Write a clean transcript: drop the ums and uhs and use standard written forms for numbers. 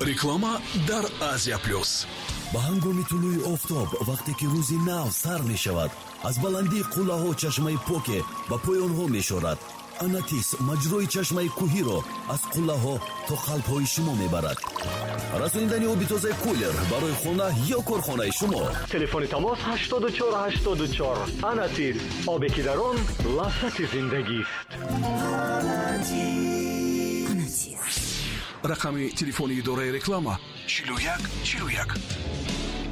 реклама дар Азия плюс. ба ҳангоми тулӯи офтоб вақте ки рӯзи нав сар мешавад, аз баландии қуллаҳо чашмаи поке ба поёнҳо мешорад. Анатис маҷрои чашмаи кӯҳиро аз қуллаҳо то қалбҳои шумо мебарад. расонидани оби тазаи кулер барои хона ё корхонаи шумо. телефони тамос 8484. Анатис, обе ки дар он лаззати зиндагист. рақами телефони идораи реклама 41 41.